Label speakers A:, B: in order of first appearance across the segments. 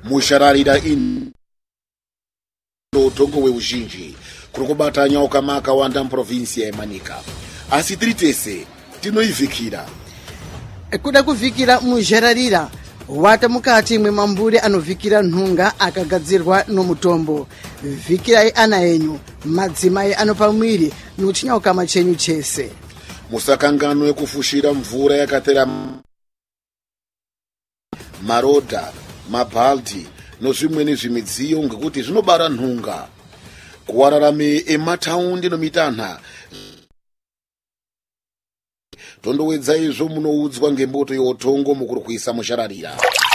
A: mushararira utongo weuzhinji kuri kubata nyaukama akawanda muprovinsi yemanika, asi tiri tese tinoivhikira.
B: Kuda kuvhikira mushararira wata mukati mwemambure anovhikira nhunga akagadzirwa nomutombo. Vhikirai ana enyu, madzimai anopa mwiri nochinyauka chenyu chese.
A: Musakanganwe kufushira mvura yakatera marodha, mabhaldi nozvimweni zvimidziyo ngekuti zvinobara nhunga. Kuwararame emataundi nomitanha tondowedza izvo munoudzwa ngemboto yotongo mukurwisa mushararira.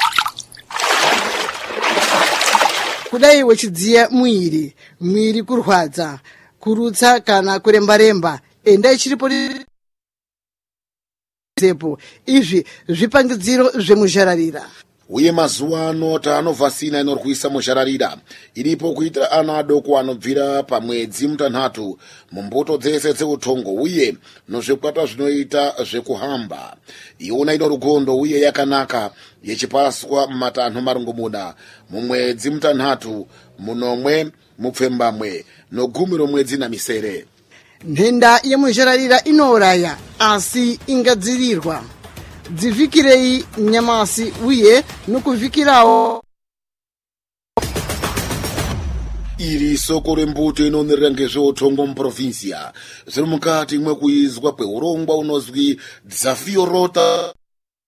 B: Kudai wechidziya mwiri kurwadza, kurutsa kana kuremba-remba, endai chiripo izvi zvipangidziro zvemushararira.
A: Uye mazuva ano tanovhasina inorwisa mushararira iripo kuitira ana adoko anobvira pamwedzi mutanhatu mumbuto dzese dzeutongo uye nozvikwata zvinoita zvekuhamba. Iona ino rugondo uye yakanaka yechipaswa mumatanho marongomuna mumwedzi mutanhatu, munomwe, mupfembamwe nogumi romwedzi namisere.
B: Nhenda yemushararira inouraya asi ingadzirirwa. Dzivhikirei nyamasi uye nokuvhikirawo.
A: Iri soko rembuto inonerera ngezveutongo muprovinsia zviri mukati mwekuizwa kweurongwa unozwi Dzafio Rota